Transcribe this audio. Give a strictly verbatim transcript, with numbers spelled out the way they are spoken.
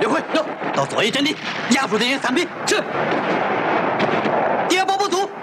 刘奎，到左翼阵地压住敌人三兵。是。第二保不足，